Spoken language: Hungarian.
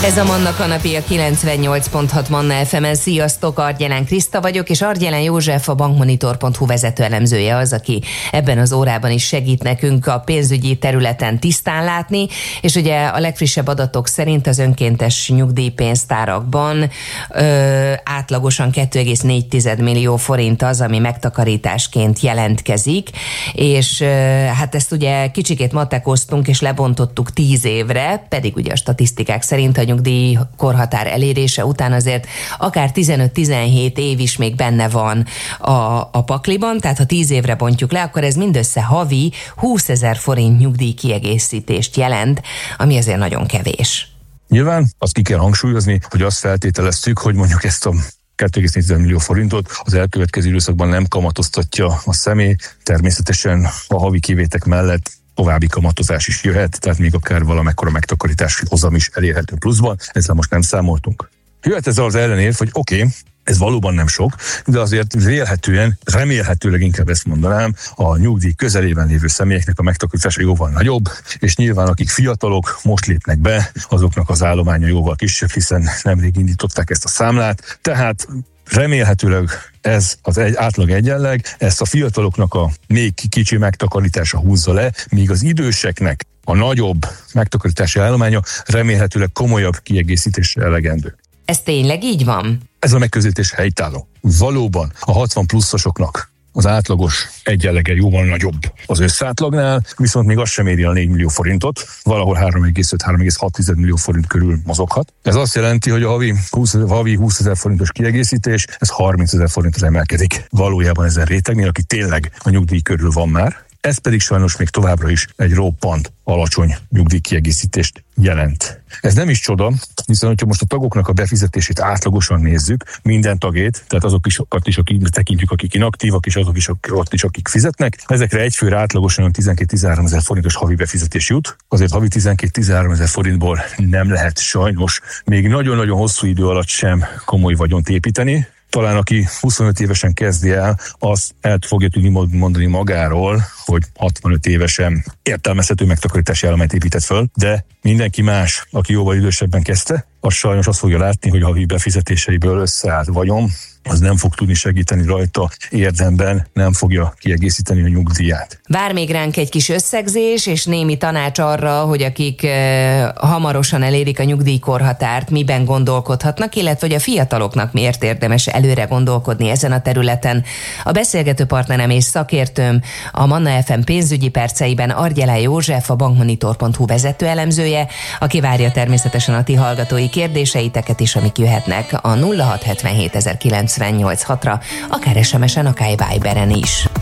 Ez a Manna Kanapé, a 98.6 Manna FM-en. Sziasztok, Argyelán Kriszta vagyok, és Argyelán József, a bankmonitor.hu vezetőelemzője az, aki ebben az órában is segít nekünk a pénzügyi területen tisztán látni, és ugye a legfrissebb adatok szerint az önkéntes nyugdíjpénztárakban átlagosan 2,4 millió forint az, ami megtakarításként jelentkezik, és hát ezt ugye kicsikét matekoztunk, és lebontottuk 10 évre, pedig ugye a statisztikák szerint a nyugdíjkorhatár elérése után azért akár 15-17 év is még benne van a pakliban, tehát ha 10 évre bontjuk le, akkor ez mindössze havi 20 000 forint nyugdíjkiegészítést jelent, ami azért nagyon kevés. Nyilván azt ki kell hangsúlyozni, hogy azt feltételeztük, hogy mondjuk ezt a 2,4 millió forintot az elkövetkező időszakban nem kamatoztatja a személy. Természetesen a havi kivétek mellett további kamatozás is jöhet, tehát még akár valamekkora megtakarítási hozam is elérhető pluszban. Ezzel most nem számoltunk. Jöhet ez az ellenérv, hogy oké, ez valóban nem sok, de azért vélhetően, remélhetőleg inkább ezt mondanám, a nyugdíj közelében lévő személyeknek a megtakarítása jóval nagyobb, és nyilván akik fiatalok most lépnek be, azoknak az állománya jóval kisebb, hiszen nemrég indították ezt a számlát, tehát remélhetőleg ez az átlag egyenleg, ezt a fiataloknak a még kicsi megtakarítása húzza le, míg az időseknek a nagyobb megtakarítási állománya remélhetőleg komolyabb kiegészítésre elegendő. Ez tényleg így van? Ez a megközelítés helytálló. Valóban a 60 pluszosoknak az átlagos egyenlege jóval nagyobb az összátlagnál, viszont még az sem éri a 4 millió forintot, valahol 3,5-3,6 millió forint körül mozoghat. Ez azt jelenti, hogy a havi 20 000 forintos kiegészítés, ez 30 000 forintra emelkedik valójában ezen rétegnél, aki tényleg a nyugdíj körül van már. Ez pedig sajnos még továbbra is egy roppant alacsony nyugdíjkiegészítést jelent. Ez nem is csoda, hiszen hogyha most a tagoknak a befizetését átlagosan nézzük, minden tagét, tehát azokat is, akik tekintjük, akik inaktívak, és azok is, ott is, akik fizetnek, ezekre egyfőre átlagosan 12-13 000 forintos havi befizetés jut. Azért havi 12-13 000 forintból nem lehet sajnos még nagyon-nagyon hosszú idő alatt sem komoly vagyont építeni. Talán aki 25 évesen kezdi el, az el fogja tudni mondani magáról, hogy 65 évesen értelmezhető megtakarítási állományt épített föl, de mindenki más, aki jóval idősebben kezdte, az sajnos azt fogja látni, hogy a havi befizetéseiből összeállt vagyon, az nem fog tudni segíteni rajta érdemben, nem fogja kiegészíteni a nyugdíját. Vár még ránk egy kis összegzés és némi tanács arra, hogy akik hamarosan elérik a nyugdíjkorhatárt, miben gondolkodhatnak, illetve hogy a fiataloknak miért érdemes előre gondolkodni ezen a területen. A beszélgető partnerem és szakértőm, a Manna FM pénzügyi perceiben Argyelán József, a bankmonitor.hu vezetőelemzője, aki várja természetesen a ti hallgatói kérdéseiteket is, amik jöhetnek a 0677 098 6-ra, akár SMS-en, akár Viberen is.